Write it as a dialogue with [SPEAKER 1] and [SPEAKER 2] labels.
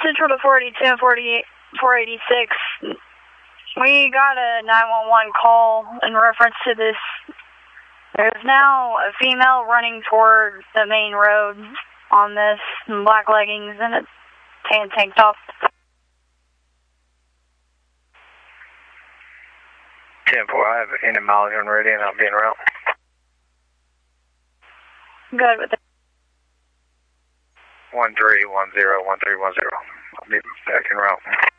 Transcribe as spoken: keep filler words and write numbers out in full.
[SPEAKER 1] Central to four eighty-two and four eighty-six. We got a nine one one call in reference to this. There's now a female running toward the main road on this in black leggings and a tan tank top.
[SPEAKER 2] ten four, I have any mileage on ready and I'll be en route.
[SPEAKER 1] Good with it.
[SPEAKER 2] one three one zero, one three one zero. I'll be back en route.